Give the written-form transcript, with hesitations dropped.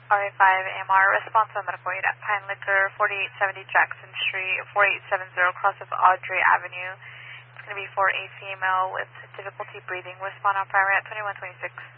RA5 AMR, response on medical aid at Pine Liquor, 4870 Jackson Street, 4870 cross of Audrey Avenue. It's going to be for a female with difficulty breathing. Respond on primary at 2126.